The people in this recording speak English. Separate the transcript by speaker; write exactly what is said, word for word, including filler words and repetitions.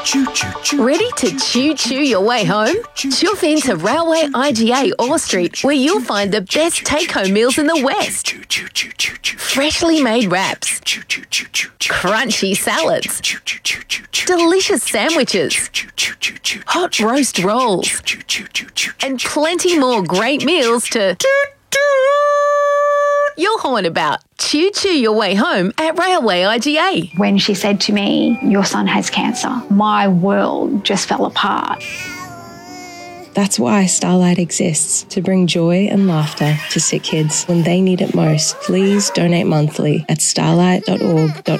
Speaker 1: Ready to choo-choo your way home? Chuff into Railway I G A Orr Street, where you'll find the best take-home meals in the West. Freshly made wraps, crunchy salads, delicious sandwiches, hot roast rolls, and plenty more great meals to you'll horn about. Choo-choo your way home at Railway I G A.
Speaker 2: When she said to me, your son has cancer, my world just fell apart.
Speaker 3: That's why Starlight exists, to bring joy and laughter to sick kids when they need it most. Please donate monthly at starlight dot org dot